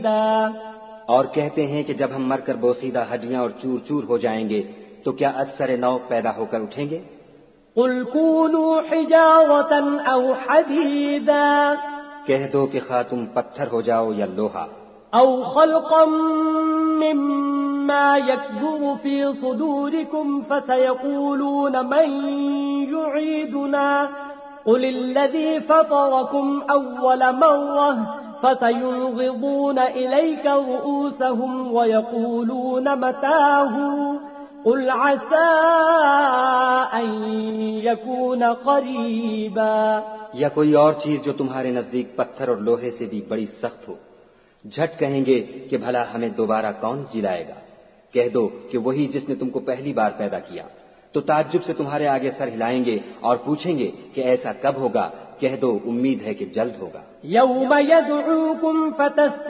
और कहते हैं कि जब हम मरकर बोसीदा हड्डियां और चूर चूर हो जाएंगे तो क्या अस्सर नौ पैदा होकर उठेंगे? कुल कूनू हिजारतन औ हदीदा, कह दो कि खा तुम पत्थर हो जाओ या लोहा। औ खल्क़म मिम्मा यकबुरु फी सुदूरिकुम फसयक़ूलून मन युईदुना कुलिल्लज़ी फ़तरकुम अव्वल मर्रह फसयुनग़िज़ून इलैका रुऊसहुम वयक़ूलून मताहु कुल असा अन यकून क़रीबा। या कोई और चीज जो तुम्हारे नजदीक पत्थर और लोहे से भी बड़ी सख्त हो। झट कहेंगे कि भला हमें दोबारा कौन जिलाएगा? कह दो कि वही जिसने तुमको पहली बार पैदा किया। तो ताज्जुब से तुम्हारे आगे सर हिलाएंगे और पूछेंगे कि ऐसा कब होगा? कह दो उम्मीद है कि जल्द होगा। यौम यदऊकुम